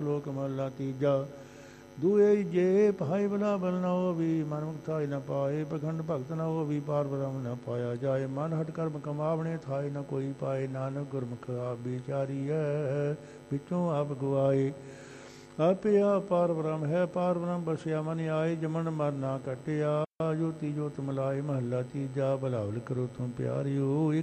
ਲੋਕ ਮਹਲਾ ਤੀਜਾ। ਦੂਏ ਜੇ ਭਾਈ ਬਲਾ ਬਲ ਨਾ ਹੋਵੀ, ਮਨ ਮੁਖ ਥਾਇ ਨ ਪਾਏ। ਪਖੰਡ ਭਗਤ ਨ ਹੋਵੀ, ਪਾਰ ਬ੍ਰਹਮ ਨ ਪਾਇਆ ਜਾਏ। ਮਨ ਹਟ ਕਰਮ ਕਮਾਵਣੇ, ਥਾਇ ਨ ਕੋਈ ਪਾਏ। ਨਾਨਕ ਗੁਰਮੁਖ ਆਪ ਵਿਚਾਰੀਐ, ਵਿੱਚੋਂ ਆਪ ਗਵਾਏ। ਆਪੇ ਆਪ ਪਾਰ ਬ੍ਰਹਮ ਹੈ, ਪਾਰ ਬ੍ਰਹਮ ਬਸਿਆ ਮਨ ਆਏ। ਜਮਨ ਮਰ ਨਾ ਕਟਿਆ, ਜੋਤੀ ਜੋਤ ਮਲਾਏ। ਮਹੱਲਾ ਤੀਜਾ। ਬਲਾਵਲ ਕਰੋ ਤੁਮ ਪਿਆਰਿਓ,